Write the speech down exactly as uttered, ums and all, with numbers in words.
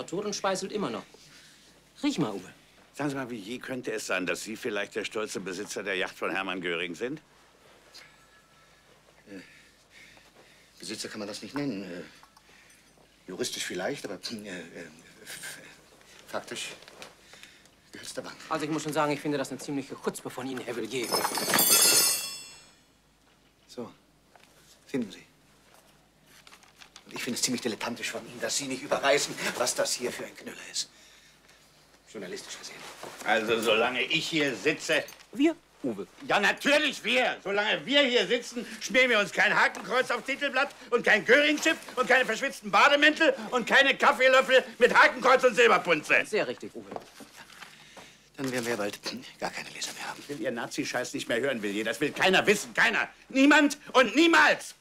Temperatur und speiselt immer noch. Riech mal, Uwe. Sagen Sie mal, wie je könnte es sein, dass Sie vielleicht der stolze Besitzer der Yacht von Hermann Göring sind? Äh, Besitzer kann man das nicht nennen. Äh, juristisch vielleicht, aber äh, äh, faktisch gehört's der Bank. Also ich muss schon sagen, ich finde das eine ziemliche Chutzpe von Ihnen, Herr Villiers. So, finden Sie. Und ich finde es ziemlich dilettantisch von Ihnen, dass Sie nicht überreißen, was das hier für ein Knüller ist. Journalistisch gesehen. Also, solange ich hier sitze... Wir, Uwe. Ja, natürlich wir. Solange wir hier sitzen, schmieren wir uns kein Hakenkreuz aufs Titelblatt und kein Göring-Chip und keine verschwitzten Bademäntel und keine Kaffeelöffel mit Hakenkreuz und Silberpunze. Sehr richtig, Uwe. Dann werden wir bald gar keine Leser mehr haben. Ich will Ihr Nazi-Scheiß nicht mehr hören, Villiers. Das will keiner wissen. Keiner. Niemand und niemals.